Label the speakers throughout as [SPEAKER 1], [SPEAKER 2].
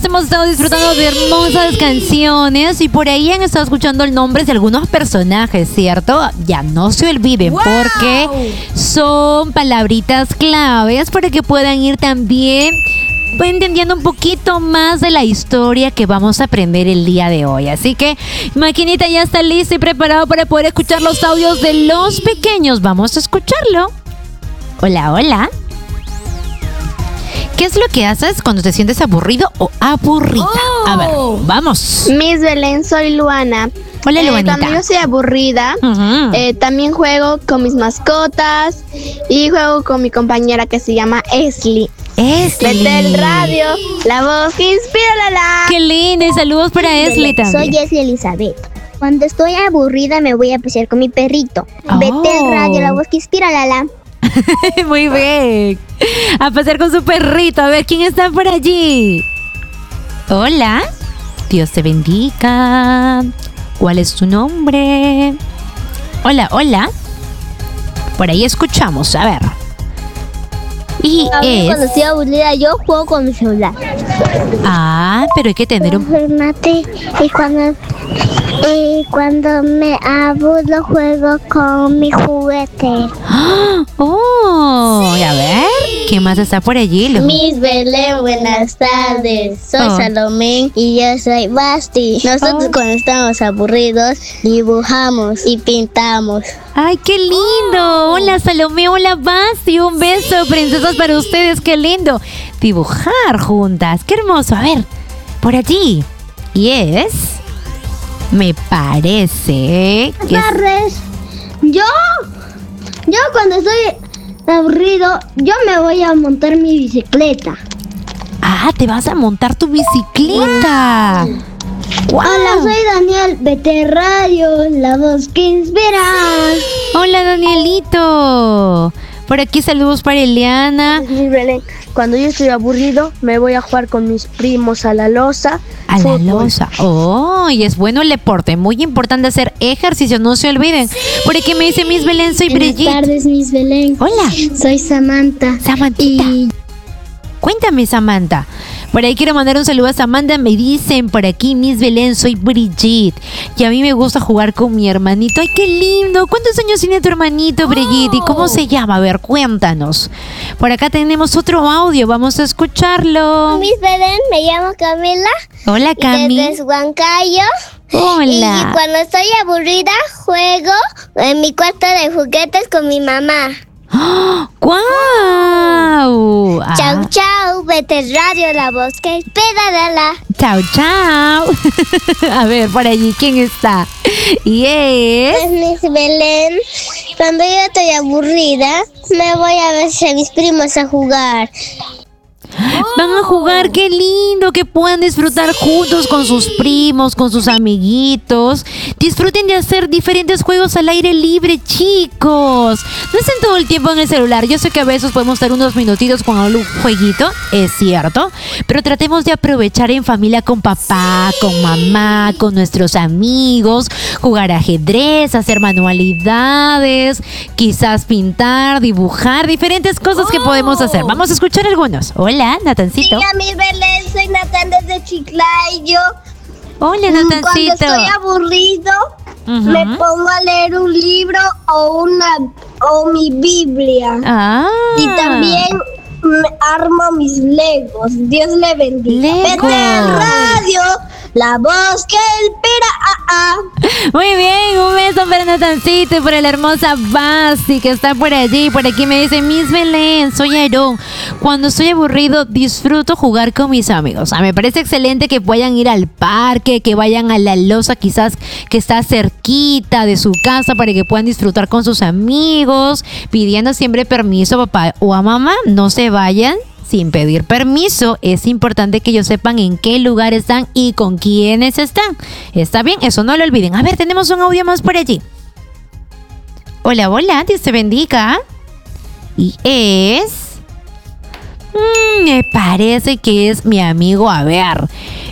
[SPEAKER 1] Hemos estado disfrutando de hermosas canciones y por ahí han estado escuchando el nombre de algunos personajes, ¿cierto? Ya no se olviden porque son palabritas claves para que puedan ir también entendiendo un poquito más de la historia que vamos a aprender el día de hoy. Así que, maquinita ya está lista y preparado para poder escuchar los audios de los pequeños. Vamos a escucharlo. Hola, hola. ¿Qué es lo que haces cuando te sientes aburrido o aburrida? A ver, vamos.
[SPEAKER 2] Miss Belén, soy Luana.
[SPEAKER 1] Hola, Luanita.
[SPEAKER 2] Cuando yo soy aburrida, también juego con mis mascotas y juego con mi compañera que se llama Esli. Vete el radio, la voz que inspira la.
[SPEAKER 1] ¡Qué linda! Y saludos para Esli también.
[SPEAKER 3] Soy Esli Elizabeth. Cuando estoy aburrida me voy a pasear con mi perrito. Vete el radio, la voz que inspira la.
[SPEAKER 1] Muy bien. A pasear con su perrito. A ver, ¿quién está por allí? Hola. Dios te bendiga. ¿Cuál es tu nombre? Hola, hola. Por ahí escuchamos, a ver. Y
[SPEAKER 3] Cuando estoy aburrida yo juego con mi celular.
[SPEAKER 1] Pero hay que tener un...
[SPEAKER 3] Y cuando me aburro juego con mi juguete.
[SPEAKER 1] Y a ver, ¿quién más está por allí?
[SPEAKER 3] Miss Belén, buenas tardes. Soy Salomé y yo soy Basti. Nosotros cuando estamos aburridos dibujamos y pintamos.
[SPEAKER 1] ¡Ay, qué lindo! Hola, Salomé, hola, Basti. Un beso, princesas, para ustedes. ¡Qué lindo! Dibujar juntas. ¡Qué hermoso! A ver, por allí. Me parece que...
[SPEAKER 3] Yo cuando estoy aburrido, yo me voy a montar mi bicicleta.
[SPEAKER 1] ¿Te vas a montar tu bicicleta? ¡Wow!
[SPEAKER 3] Hola, soy Daniel, vete radio, la voz que inspira.
[SPEAKER 1] Hola, Danielito. Por aquí saludos para Eliana.
[SPEAKER 2] Cuando yo estoy aburrido, me voy a jugar con mis primos a la loza.
[SPEAKER 1] A la loza. Y es bueno el deporte. Muy importante hacer ejercicio, no se olviden. Por aquí me dice Miss Belén, soy Brigitte.
[SPEAKER 3] Buenas tardes, Miss Belén.
[SPEAKER 1] Hola.
[SPEAKER 3] Soy Samantha.
[SPEAKER 1] Samantita. Cuéntame, Samantha. Por ahí quiero mandar un saludo a Samantha. Me dicen por aquí, Miss Belén, soy Brigitte. Y a mí me gusta jugar con mi hermanito. ¡Ay, qué lindo! ¿Cuántos años tiene tu hermanito, Brigitte? ¿Y cómo se llama? A ver, cuéntanos. Por acá tenemos otro audio. Vamos a escucharlo.
[SPEAKER 3] Miss Belén, me llamo Camila.
[SPEAKER 1] Hola, Cami.
[SPEAKER 3] Desde Huancayo.
[SPEAKER 1] Hola.
[SPEAKER 3] Y cuando estoy aburrida, juego en mi cuarto de juguetes con mi mamá.
[SPEAKER 1] ¡Guau!
[SPEAKER 3] Chau, chau, vete radio, la voz que espera,
[SPEAKER 1] Chau, chau. A ver, por allí, ¿quién está?
[SPEAKER 3] Es Miss Belén. Cuando yo estoy aburrida, me voy a ver a mis primos a jugar.
[SPEAKER 1] Van a jugar, qué lindo, que puedan disfrutar juntos con sus primos, con sus amiguitos. Disfruten de hacer diferentes juegos al aire libre, chicos. No estén todo el tiempo en el celular. Yo sé que a veces podemos estar unos minutitos con algún jueguito, es cierto, pero tratemos de aprovechar en familia con papá, con mamá, con nuestros amigos, jugar ajedrez, hacer manualidades, quizás pintar, dibujar, diferentes cosas que podemos hacer. Vamos a escuchar algunos. Hola, Natancito.
[SPEAKER 3] Sí, Miss Belén, soy Natán desde Chiclayo.
[SPEAKER 1] Hola, Natancito.
[SPEAKER 3] Cuando estoy aburrido, me pongo a leer un libro o mi Biblia. Y también armo mis Legos. Dios le bendiga. Vete al radio, la voz que inspira.
[SPEAKER 1] Muy bien, un beso para Natancito y para la hermosa Basti que está por allí. Por aquí me dice Miss Belén, soy Aarón. Cuando estoy aburrido disfruto jugar con mis amigos. Me parece excelente que vayan a ir al parque, que vayan a la loza quizás que está cerquita de su casa para que puedan disfrutar con sus amigos, pidiendo siempre permiso a papá o a mamá. No se vayan sin pedir permiso. Es importante que ellos sepan en qué lugar están y con quiénes están. ¿Está bien? Eso no lo olviden. A ver, tenemos un audio más por allí. Hola, hola, Dios te bendiga. Y me parece que es mi amigo. A ver,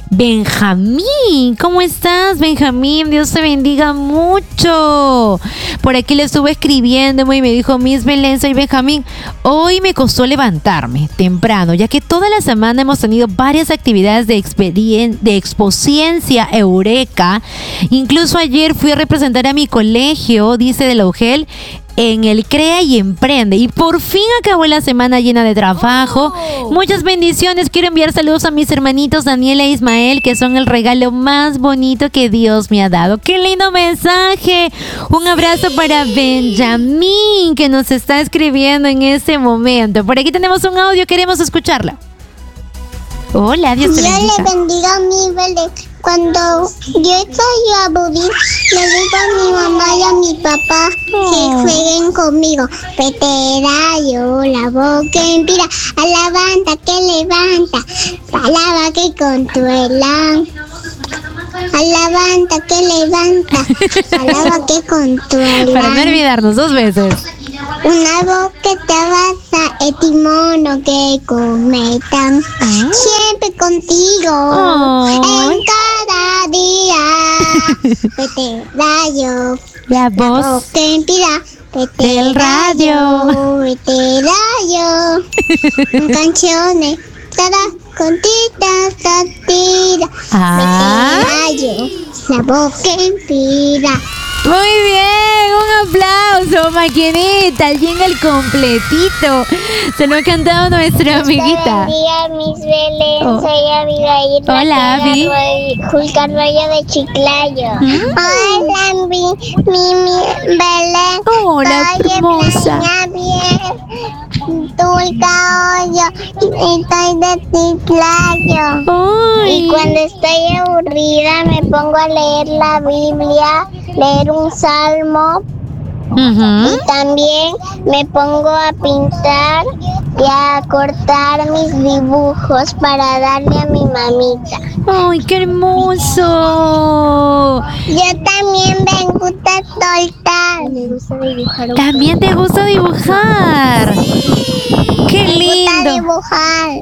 [SPEAKER 1] Benjamín. ¿Cómo estás, Benjamín? Dios te bendiga mucho. Por aquí le estuve escribiendo y me dijo: Miss Belén, soy Benjamín. Hoy me costó levantarme temprano, ya que toda la semana hemos tenido varias actividades de Expociencia Eureka. Incluso ayer fui a representar a mi colegio, dice de la UGEL, en el Crea y Emprende. Y por fin acabó la semana llena de trabajo. Muchas bendiciones. Quiero enviar saludos a mis hermanitos Daniel e Ismael, que son el regalo más bonito que Dios me ha dado. ¡Qué lindo mensaje! Un abrazo para Benjamín, que nos está escribiendo en este momento. Por aquí tenemos un audio, queremos escucharlo. Hola, Dios te bendiga.
[SPEAKER 3] Dios le bendiga a mi Belén. Cuando yo estoy aburrida, le digo a mi mamá y a mi papá que jueguen conmigo. Peterayo, la boca inspira, alabanza que levanta, palabra que consuela. Alabanza que levanta, palabra que consuela.
[SPEAKER 1] Para no olvidarnos 2 veces.
[SPEAKER 3] Una voz que te abraza, el timono que cometan, siempre contigo, en cada día. Vete rayo,
[SPEAKER 1] la voz
[SPEAKER 3] que inspira,
[SPEAKER 1] del radio.
[SPEAKER 3] Vete rayo, canciones, contitas, tira. Vete rayo, la voz que inspira.
[SPEAKER 1] Muy bien, un aplauso, maquinita, el jingle completito. Se lo ha cantado nuestra amiguita.
[SPEAKER 3] Buen día, Miss Belén, soy Abigail.
[SPEAKER 1] Hola, Abby.
[SPEAKER 3] Julcar Rayo de Chiclayo. Hola, mi Belén.
[SPEAKER 1] Hola, hermosa.
[SPEAKER 3] Tulca Hoyo, y estoy de Chiclayo. Y cuando estoy aburrida me pongo a leer la Biblia, leer un salmo. Y también me pongo a pintar y a cortar mis dibujos para darle a mi mamita.
[SPEAKER 1] ¡Ay, qué hermoso!
[SPEAKER 3] Yo también me gusta soltar. Me gusta dibujar.
[SPEAKER 1] ¿También te gusta dibujar? ¡Qué lindo!
[SPEAKER 3] Me gusta dibujar.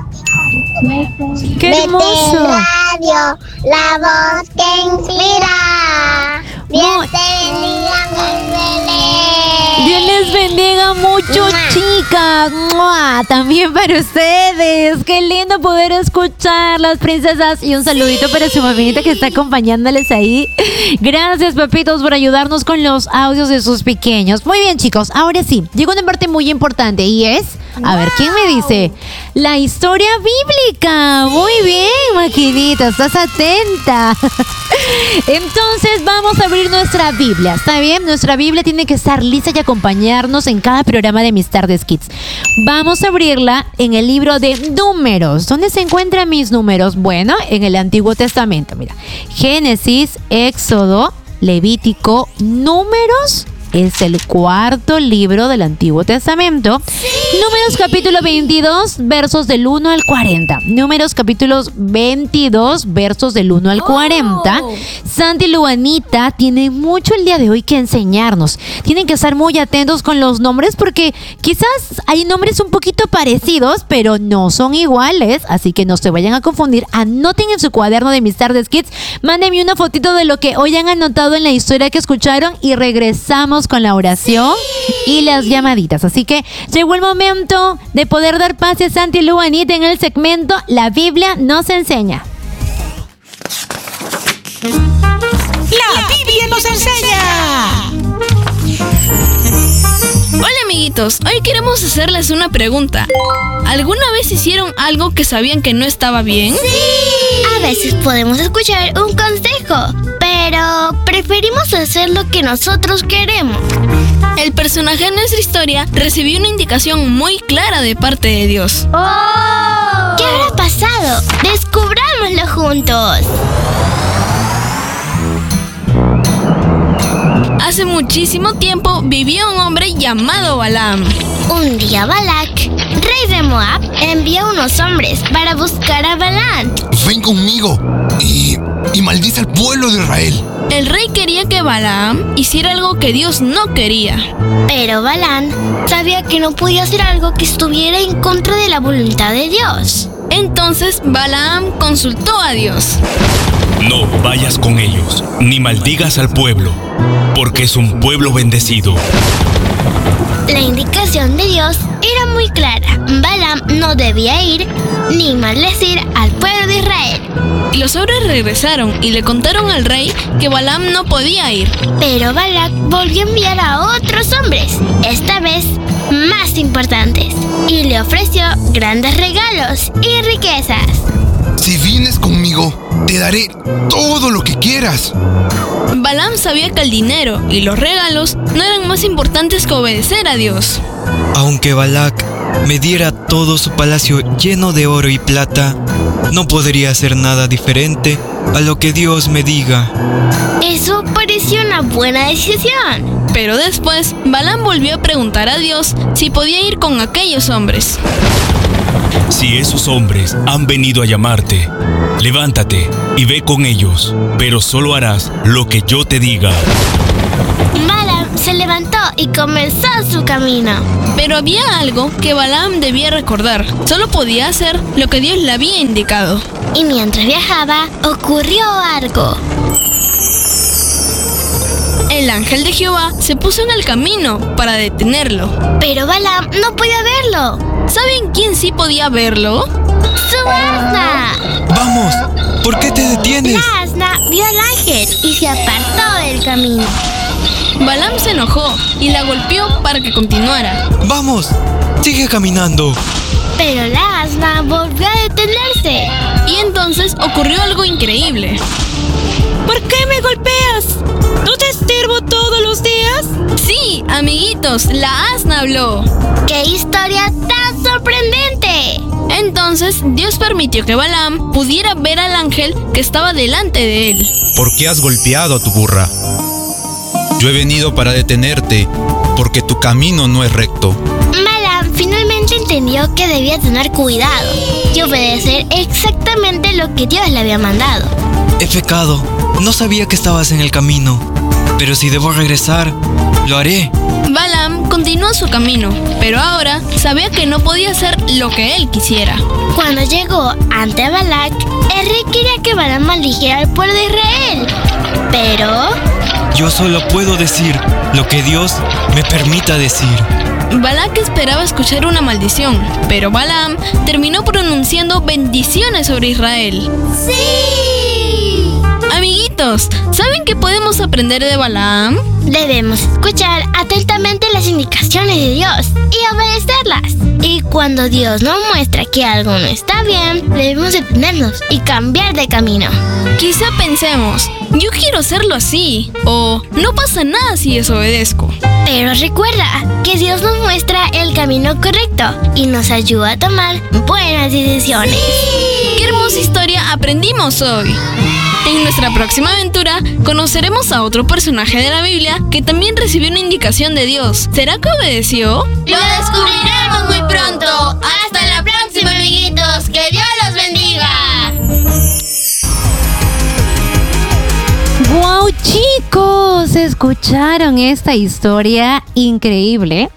[SPEAKER 1] ¡Qué hermoso!
[SPEAKER 3] Radio, la voz que inspira. Dios te bendiga, mi Belén.
[SPEAKER 1] Dios les bendiga mucho, chicas. ¡Mua! También para ustedes. Qué lindo poder escuchar las princesas. Y un saludito para su mamita que está acompañándoles ahí. Gracias, papitos, por ayudarnos con los audios de sus pequeños. Muy bien, chicos. Ahora sí, llegó una parte muy importante y es... A ver, ¿quién me dice? La historia bíblica. Muy bien, maquinita, estás atenta. Entonces vamos a abrir nuestra Biblia, ¿está bien? Nuestra Biblia tiene que estar lista y acompañarnos en cada programa de Mis Tardes Kids. Vamos a abrirla en el libro de Números. ¿Dónde se encuentran mis números? Bueno, en el Antiguo Testamento, mira. Génesis, Éxodo, Levítico, Números. Es el 4 libro del Antiguo Testamento. Números capítulo 22, versos del 1 al 40. Números capítulos 22, versos del 1 al 40. Santi y Luanita tienen mucho el día de hoy que enseñarnos. Tienen que estar muy atentos con los nombres porque quizás hay nombres un poquito parecidos, pero no son iguales. Así que no se vayan a confundir. Anoten en su cuaderno de Mis Tardes Kids. Mándenme una fotito de lo que hoy han anotado en la historia que escucharon y regresamos con la oración y las llamaditas. Así que llegó el momento de poder dar pase a Santi y Luanita en el segmento La Biblia nos enseña.
[SPEAKER 4] La Biblia nos enseña. Hola, amiguitos, hoy queremos hacerles una pregunta. ¿Alguna vez hicieron algo que sabían que no estaba bien?
[SPEAKER 5] ¡Sí! A veces podemos escuchar un consejo, pero preferimos hacer lo que nosotros queremos.
[SPEAKER 4] El personaje de nuestra historia recibió una indicación muy clara de parte de Dios.
[SPEAKER 5] ¡Oh! ¿Qué habrá pasado? Descubrámoslo juntos.
[SPEAKER 4] Hace muchísimo tiempo vivía un hombre llamado Balaam.
[SPEAKER 5] Un día Balac, rey de Moab, envía a unos hombres para buscar a Balaam.
[SPEAKER 6] Ven conmigo y maldice al pueblo de Israel.
[SPEAKER 4] El rey quería que Balaam hiciera algo que Dios no quería.
[SPEAKER 5] Pero Balaam sabía que no podía hacer algo que estuviera en contra de la voluntad de Dios.
[SPEAKER 4] Entonces Balaam consultó a Dios.
[SPEAKER 7] No vayas con ellos, ni maldigas al pueblo, porque es un pueblo bendecido.
[SPEAKER 5] La indicación de Dios era muy clara. Balaam no debía ir ni maldecir al pueblo de Israel.
[SPEAKER 4] Y los hombres regresaron y le contaron al rey que Balaam no podía ir.
[SPEAKER 5] Pero Balac volvió a enviar a otros hombres, esta vez más importantes, y le ofreció grandes regalos y riquezas.
[SPEAKER 6] Si vienes conmigo, te daré todo lo que quieras.
[SPEAKER 4] Balaam sabía que el dinero y los regalos no eran más importantes que obedecer a Dios.
[SPEAKER 8] Aunque Balac me diera todo su palacio lleno de oro y plata, no podría hacer nada diferente a lo que Dios me diga.
[SPEAKER 5] Eso pareció una buena decisión.
[SPEAKER 4] Pero después, Balaam volvió a preguntar a Dios si podía ir con aquellos hombres.
[SPEAKER 7] Si esos hombres han venido a llamarte, levántate y ve con ellos, pero solo harás lo que yo te diga.
[SPEAKER 5] Balaam se levantó y comenzó su camino.
[SPEAKER 4] Pero había algo que Balaam debía recordar. Solo podía hacer lo que Dios le había indicado.
[SPEAKER 5] Y mientras viajaba, ocurrió algo.
[SPEAKER 4] El ángel de Jehová se puso en el camino para detenerlo.
[SPEAKER 5] Pero Balaam no podía verlo.
[SPEAKER 4] ¿Saben quién sí podía verlo?
[SPEAKER 5] ¡Su asna!
[SPEAKER 8] ¡Vamos! ¿Por qué te detienes?
[SPEAKER 5] La asna vio al ángel y se apartó del camino.
[SPEAKER 4] Balaam se enojó y la golpeó para que continuara.
[SPEAKER 8] ¡Vamos! ¡Sigue caminando!
[SPEAKER 5] Pero la asna volvió a detenerse.
[SPEAKER 4] Y entonces ocurrió algo increíble.
[SPEAKER 1] ¿Por qué me golpeas? ¿No te sirvo todos los días?
[SPEAKER 4] Sí, amiguitos, la asna habló.
[SPEAKER 5] ¡Qué historia tan sorprendente!
[SPEAKER 4] Entonces Dios permitió que Balaam pudiera ver al ángel que estaba delante de él.
[SPEAKER 9] ¿Por qué has golpeado a tu burra? Yo he venido para detenerte, porque tu camino no es recto.
[SPEAKER 5] Balaam finalmente entendió que debía tener cuidado y obedecer exactamente lo que Dios le había mandado.
[SPEAKER 8] He pecado. No sabía que estabas en el camino. Pero si debo regresar, lo haré.
[SPEAKER 4] Balaam continuó su camino, pero ahora sabía que no podía hacer lo que él quisiera.
[SPEAKER 5] Cuando llegó ante Balac, el rey quería que Balaam maldijera al pueblo de Israel. Pero
[SPEAKER 8] yo solo puedo decir lo que Dios me permita decir.
[SPEAKER 4] Balac esperaba escuchar una maldición, pero Balaam terminó pronunciando bendiciones sobre Israel.
[SPEAKER 5] ¡Sí!
[SPEAKER 4] Amiguitos, ¿saben qué podemos aprender de Balaam?
[SPEAKER 5] Debemos escuchar atentamente las indicaciones de Dios y obedecerlas. Y cuando Dios nos muestra que algo no está bien, debemos detenernos y cambiar de camino.
[SPEAKER 4] Quizá pensemos, yo quiero hacerlo así, o no pasa nada si desobedezco.
[SPEAKER 5] Pero recuerda que Dios nos muestra el camino correcto y nos ayuda a tomar buenas decisiones.
[SPEAKER 4] ¡Sí! ¡Qué hermosa historia aprendimos hoy! En nuestra próxima aventura conoceremos a otro personaje de la Biblia que también recibió una indicación de Dios. ¿Será que obedeció?
[SPEAKER 5] ¡Lo descubriremos muy pronto! ¡Hasta la próxima, amiguitos! ¡Que Dios los bendiga!
[SPEAKER 1] ¡Wow, chicos! ¿Escucharon esta historia increíble?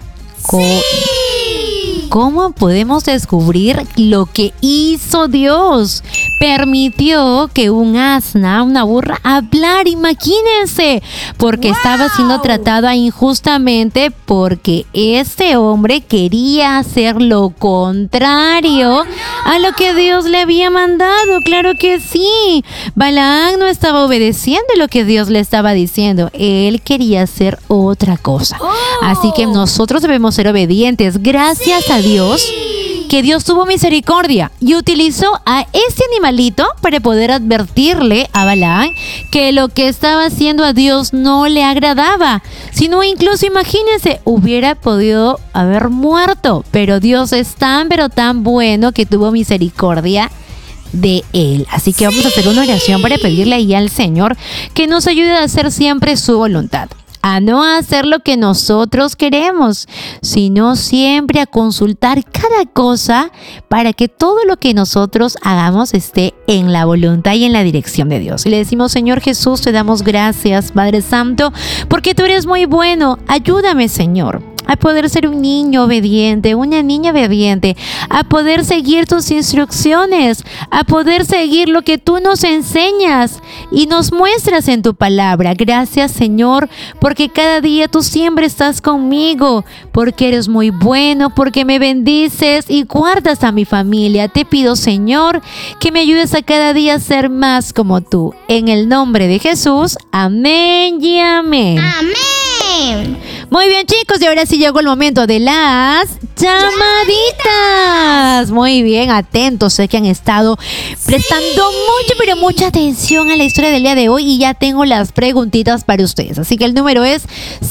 [SPEAKER 5] ¡Sí!
[SPEAKER 1] ¿Cómo podemos descubrir lo que hizo Dios? Permitió que un asna, una burra, hablara, imagínense, porque estaba siendo tratada injustamente porque este hombre quería hacer lo contrario a lo que Dios le había mandado. Claro que sí. Balaam no estaba obedeciendo lo que Dios le estaba diciendo. Él quería hacer otra cosa. Así que nosotros debemos ser obedientes. Gracias a Dios que Dios tuvo misericordia y utilizó a este animalito para poder advertirle a Balaam que lo que estaba haciendo a Dios no le agradaba, sino incluso, imagínense, hubiera podido haber muerto, pero Dios es tan pero tan bueno que tuvo misericordia de él. Así que vamos a hacer una oración para pedirle ahí al Señor que nos ayude a hacer siempre su voluntad, a no hacer lo que nosotros queremos, sino siempre a consultar cada cosa para que todo lo que nosotros hagamos esté en la voluntad y en la dirección de Dios. Y le decimos: Señor Jesús, te damos gracias, Padre Santo, porque tú eres muy bueno. Ayúdame, Señor, a poder ser un niño obediente, una niña obediente, a poder seguir tus instrucciones, a poder seguir lo que tú nos enseñas y nos muestras en tu palabra. Gracias, Señor, porque cada día tú siempre estás conmigo, porque eres muy bueno, porque me bendices y guardas a mi familia. Te pido, Señor, que me ayudes a cada día a ser más como tú. En el nombre de Jesús, amén y amén.
[SPEAKER 5] ¡Amén!
[SPEAKER 1] Muy bien, chicos, y ahora sí llegó el momento de las llamaditas. Muy bien, atentos, sé que han estado prestando mucha, pero mucha atención a la historia del día de hoy y ya tengo las preguntitas para ustedes. Así que el número es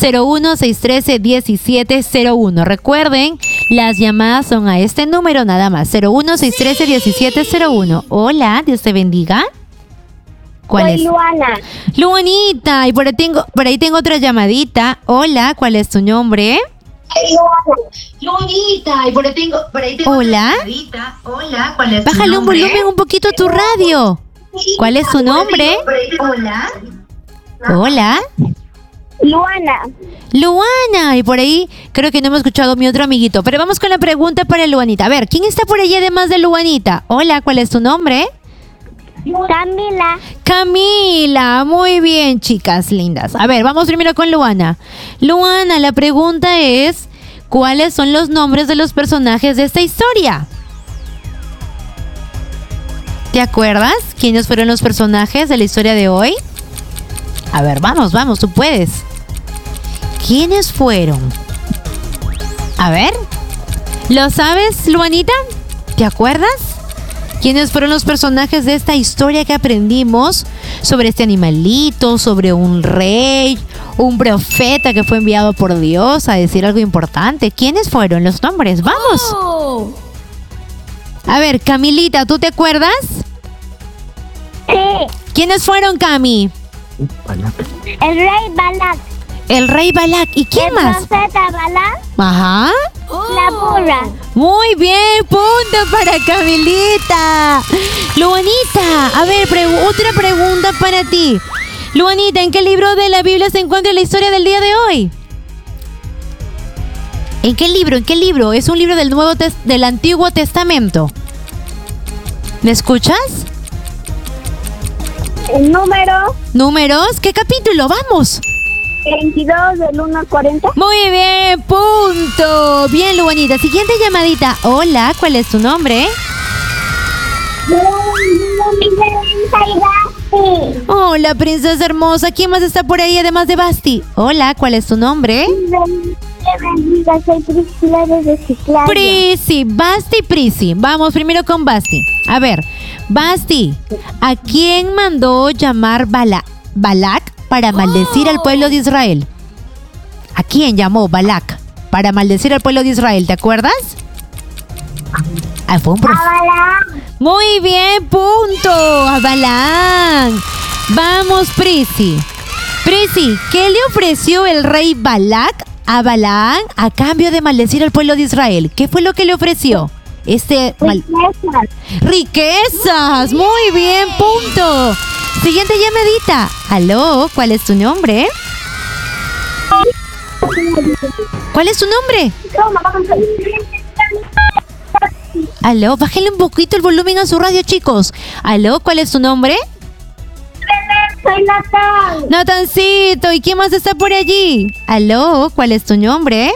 [SPEAKER 1] 01613-1701. Recuerden, las llamadas son a este número nada más, 01613-1701. Hola, Dios te bendiga. ¿Cuál es?
[SPEAKER 3] Luana.
[SPEAKER 1] Luanita, y por ahí tengo otra llamadita. Hola, ¿cuál es tu nombre?
[SPEAKER 3] Luanita, y por ahí tengo
[SPEAKER 1] Hola.
[SPEAKER 3] otra llamadita. Hola, ¿cuál es tu
[SPEAKER 1] Bájale un
[SPEAKER 3] nombre?
[SPEAKER 1] volumen un poquito a tu radio. ¿Cuál es tu nombre?
[SPEAKER 3] Hola.
[SPEAKER 1] Hola. Luana, y por ahí creo que no hemos escuchado a mi otro amiguito. Pero vamos con la pregunta para Luanita. A ver, ¿quién está por allí además de Luanita? Hola, ¿cuál es tu nombre? Camila, muy bien, chicas lindas. A ver, vamos primero con Luana. Luana, la pregunta es, ¿cuáles son los nombres de los personajes de esta historia? ¿Te acuerdas quiénes fueron los personajes de la historia de hoy? A ver, vamos, tú puedes. ¿Quiénes fueron? A ver, ¿lo sabes, Luanita? ¿Te acuerdas? ¿Quiénes fueron los personajes de esta historia que aprendimos sobre este animalito, sobre un rey, un profeta que fue enviado por Dios a decir algo importante? ¿Quiénes fueron los nombres? ¡Vamos! A ver, Camilita, ¿tú te acuerdas?
[SPEAKER 3] Sí.
[SPEAKER 1] ¿Quiénes fueron, Cami?
[SPEAKER 3] El rey Balak.
[SPEAKER 1] El rey Balak. ¿Y quién más?
[SPEAKER 3] El profeta Balak.
[SPEAKER 1] Ajá.
[SPEAKER 3] La burra.
[SPEAKER 1] Muy bien, punto para Camilita. Luanita, a ver, otra pregunta para ti. Luanita, ¿en qué libro de la Biblia se encuentra la historia del día de hoy? ¿En qué libro? Es un libro del Antiguo Testamento. ¿Me escuchas?
[SPEAKER 3] El número.
[SPEAKER 1] ¿Números? ¿Qué capítulo? ¡Vamos!
[SPEAKER 3] 22 del 1 al 40.
[SPEAKER 1] Muy bien, punto. Bien, Luanita. Siguiente llamadita. Hola, ¿cuál es tu nombre? Hola, princesa hermosa. ¿Quién más está por ahí además de Basti? Hola, ¿cuál es tu nombre?
[SPEAKER 3] Soy Priscila desde Chiclayo.
[SPEAKER 1] Prisi, Basti, Prisi. Vamos primero con Basti. A ver, Basti, ¿a quién mandó llamar Balak para maldecir al pueblo de Israel? ¿A quién llamó Balak para maldecir al pueblo de Israel? ¿Te acuerdas? Fue un profeta. Muy bien, punto. A Balaam. Vamos, Prisi. Prisi, ¿qué le ofreció el rey Balak a Balaam a cambio de maldecir al pueblo de Israel? ¿Qué fue lo que le ofreció? Riquezas. Muy bien, punto. Siguiente llamadita. Aló, ¿cuál es tu nombre? ¿Cuál es tu nombre? Aló, bájenle un poquito el volumen a su radio, chicos. Aló, ¿cuál es tu nombre?
[SPEAKER 3] Soy Natán.
[SPEAKER 1] Natancito, ¿y quién más está por allí? Aló, ¿cuál es tu nombre?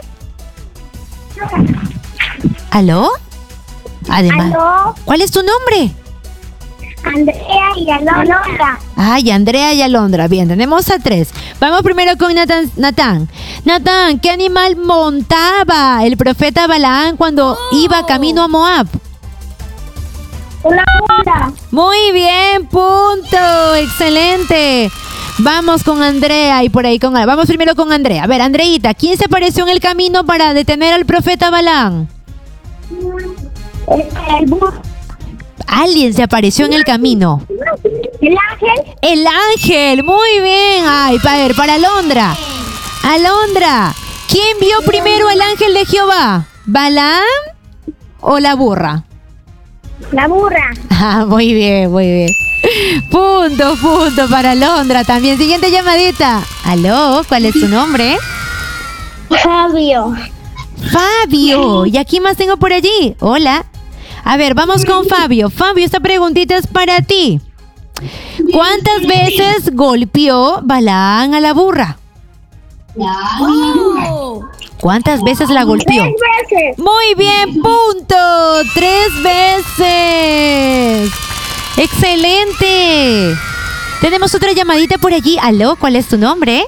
[SPEAKER 1] ¿Aló? Además,
[SPEAKER 3] ¿Aló?
[SPEAKER 1] ¿cuál es tu nombre?
[SPEAKER 3] Andrea y Alondra.
[SPEAKER 1] Ay, Andrea y Alondra. Bien, tenemos a 3. Vamos primero con Natán. Natán, ¿qué animal montaba el profeta Balaam cuando iba camino a Moab?
[SPEAKER 3] Una burra.
[SPEAKER 1] Muy bien, punto. Excelente. Vamos con Andrea y por ahí vamos primero con Andrea. A ver, Andreita, ¿quién se apareció en el camino para detener al profeta Balaam?
[SPEAKER 3] El burro.
[SPEAKER 1] Alguien se apareció en el camino.
[SPEAKER 3] ¿El ángel?
[SPEAKER 1] El ángel, muy bien. Ay, para Alondra. Alondra, ¿quién vio primero el ángel de Jehová? ¿Balaam o la burra?
[SPEAKER 3] La burra.
[SPEAKER 1] Ah, muy bien, muy bien. Punto para Alondra también. Siguiente llamadita. Aló, ¿cuál es tu nombre?
[SPEAKER 3] Fabio.
[SPEAKER 1] Fabio. ¿Y aquí más tengo por allí? Hola. A ver, vamos con Fabio. Fabio, esta preguntita es para ti. ¿Cuántas veces golpeó Balaam a la burra? ¿Cuántas veces la golpeó?
[SPEAKER 3] 3 veces.
[SPEAKER 1] Muy bien, punto. 3 veces. Excelente. Tenemos otra llamadita por allí. ¿Aló? ¿Cuál es tu nombre?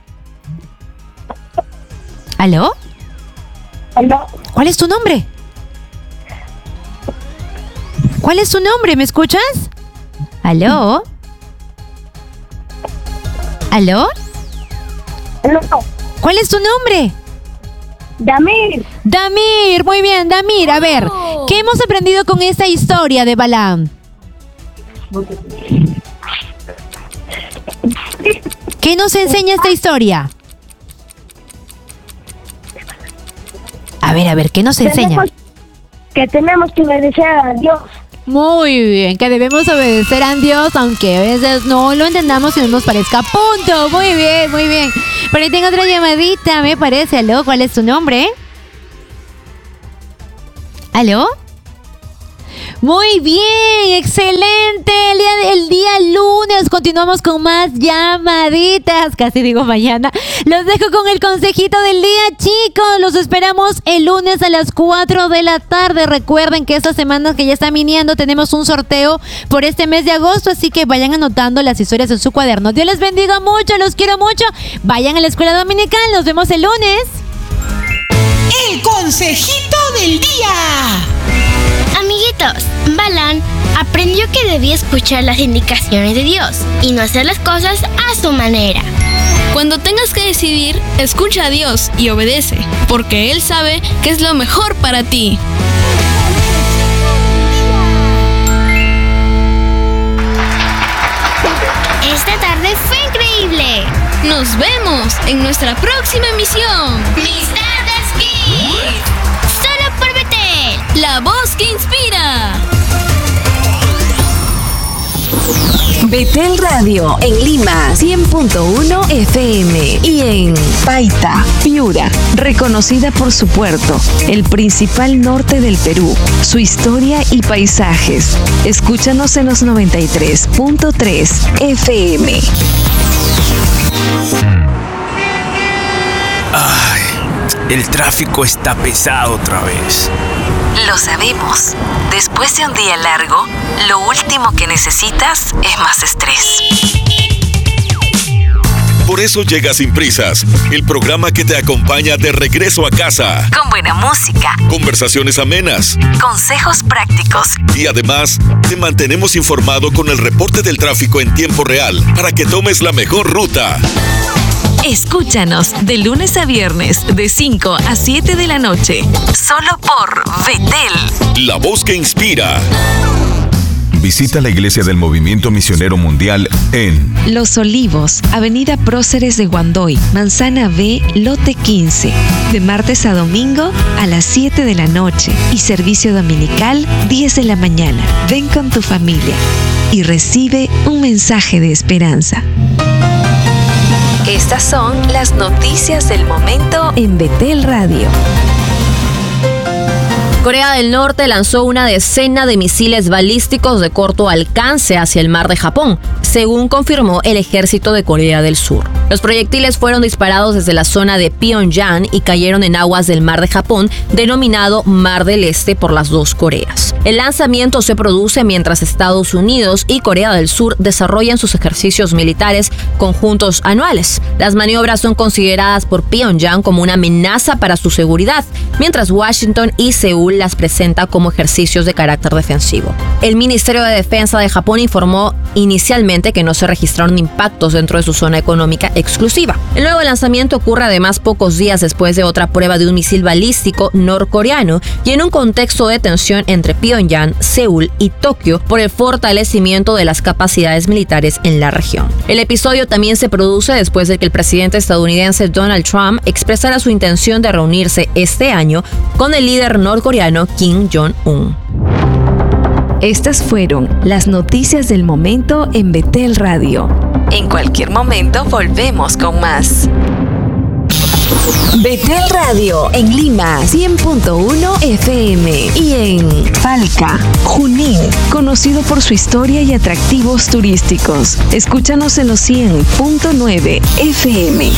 [SPEAKER 1] ¿Aló?
[SPEAKER 3] ¿Aló?
[SPEAKER 1] ¿Cuál es tu nombre? ¿Cuál es tu nombre? ¿Me escuchas? ¿Aló? ¿Aló?
[SPEAKER 3] ¿Aló?
[SPEAKER 1] ¿Cuál es tu nombre?
[SPEAKER 3] Damir.
[SPEAKER 1] Damir, muy bien, Damir. A ver, ¿qué hemos aprendido con esta historia de Balaam? ¿Qué nos enseña esta historia? A ver, ¿qué nos enseña?
[SPEAKER 3] Que tenemos que obedecer a Dios.
[SPEAKER 1] Muy bien, que debemos obedecer a Dios, aunque a veces no lo entendamos y no nos parezca. ¡Punto! Muy bien, muy bien. Por ahí tengo otra llamadita, me parece. ¿Aló? ¿Cuál es tu nombre? ¿Aló? Muy bien, excelente. El día lunes continuamos con más llamaditas. Casi digo mañana. Los dejo con el consejito del día, chicos. Los esperamos el lunes a las 4 de la tarde. Recuerden que esta semana que ya está viniendo tenemos un sorteo por este mes de agosto, así que vayan anotando las historias en su cuaderno. Dios les bendiga mucho, los quiero mucho. Vayan a la escuela dominical. Nos vemos el lunes.
[SPEAKER 10] El consejito del día.
[SPEAKER 5] Amiguitos, Balaam aprendió que debía escuchar las indicaciones de Dios y no hacer las cosas a su manera.
[SPEAKER 4] Cuando tengas que decidir, escucha a Dios y obedece, porque Él sabe qué es lo mejor para ti.
[SPEAKER 5] Esta tarde fue increíble.
[SPEAKER 4] Nos vemos en nuestra próxima emisión.
[SPEAKER 5] Mis tardes Kids. Solo por Betel.
[SPEAKER 4] La voz que inspira.
[SPEAKER 11] Betel Radio en Lima 100.1 FM y en Paita, Piura, reconocida por su puerto, el principal norte del Perú, su historia y paisajes. Escúchanos en los 93.3 FM.
[SPEAKER 7] Ay, el tráfico está pesado otra vez.
[SPEAKER 11] Lo sabemos. Después de un día largo, lo último que necesitas es más estrés.
[SPEAKER 12] Por eso llega Sin Prisas, el programa que te acompaña de regreso a casa.
[SPEAKER 11] Con buena música,
[SPEAKER 12] conversaciones amenas,
[SPEAKER 11] consejos prácticos
[SPEAKER 12] y además te mantenemos informado con el reporte del tráfico en tiempo real para que tomes la mejor ruta.
[SPEAKER 11] Escúchanos de lunes a viernes de 5 a 7 de la noche. Solo por Betel.
[SPEAKER 12] La voz que inspira.
[SPEAKER 13] Visita la Iglesia del Movimiento Misionero Mundial en
[SPEAKER 11] Los Olivos, Avenida Próceres de Guandoy, Manzana B, Lote 15. De martes a domingo a las 7 de la noche. Y servicio dominical 10 de la mañana. Ven con tu familia y recibe un mensaje de esperanza. Estas son las noticias del momento en Betel Radio.
[SPEAKER 14] Corea del Norte lanzó una decena de misiles balísticos de corto alcance hacia el mar de Japón, según confirmó el ejército de Corea del Sur. Los proyectiles fueron disparados desde la zona de Pyongyang y cayeron en aguas del mar de Japón, denominado Mar del Este por las dos Coreas. El lanzamiento se produce mientras Estados Unidos y Corea del Sur desarrollan sus ejercicios militares conjuntos anuales. Las maniobras son consideradas por Pyongyang como una amenaza para su seguridad, mientras Washington y Seúl las presenta como ejercicios de carácter defensivo. El Ministerio de Defensa de Japón informó inicialmente que no se registraron impactos dentro de su zona económica exclusiva. El nuevo lanzamiento ocurre además pocos días después de otra prueba de un misil balístico norcoreano y en un contexto de tensión entre Pyongyang, Seúl y Tokio por el fortalecimiento de las capacidades militares en la región. El episodio también se produce después de que el presidente estadounidense Donald Trump expresara su intención de reunirse este año con el líder norcoreano Kim Jong-un.
[SPEAKER 11] Estas fueron las noticias del momento en Betel Radio. En cualquier momento volvemos con más. Betel Radio en Lima 100.1 FM y en Palca, Junín, conocido por su historia y atractivos turísticos. Escúchanos en los 100.9 FM.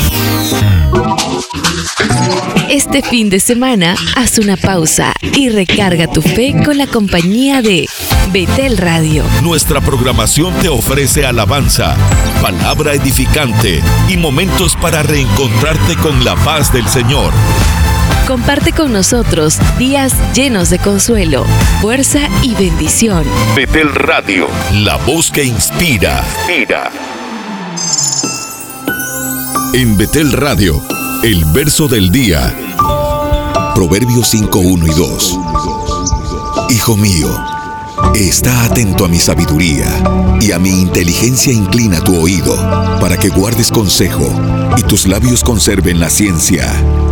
[SPEAKER 11] Este fin de semana, haz una pausa y recarga tu fe con la compañía de Betel Radio.
[SPEAKER 12] Nuestra programación te ofrece alabanza, palabra edificante y momentos para reencontrarte con la paz del Señor.
[SPEAKER 11] Comparte con nosotros días llenos de consuelo, fuerza y bendición.
[SPEAKER 12] Betel Radio, la voz que inspira. En Betel Radio, el verso del día. Proverbios 5, 1 y 2. Hijo mío, está atento a mi sabiduría y a mi inteligencia inclina tu oído, para que guardes consejo y tus labios conserven la ciencia.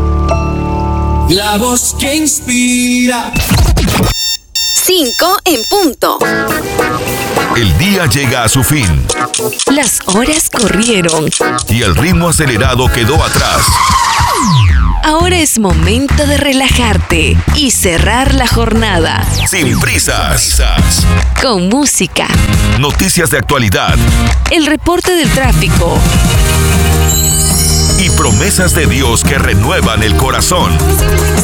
[SPEAKER 15] La voz que inspira.
[SPEAKER 11] 5 en punto.
[SPEAKER 12] El día llega a su fin.
[SPEAKER 11] Las horas corrieron.
[SPEAKER 12] Y el ritmo acelerado quedó atrás.
[SPEAKER 11] Ahora es momento de relajarte y cerrar la jornada.
[SPEAKER 12] Sin prisas.
[SPEAKER 11] Con música.
[SPEAKER 12] Noticias de actualidad.
[SPEAKER 11] El reporte del tráfico.
[SPEAKER 12] Y promesas de Dios que renuevan el corazón.